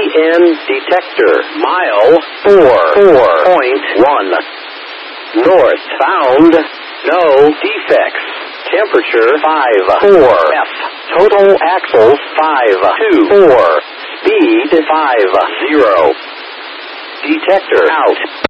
DN detector. Mile 4.1. North found. No defects. Temperature 5.4. F. Total axles 5.24. Speed 5.0. Detector out.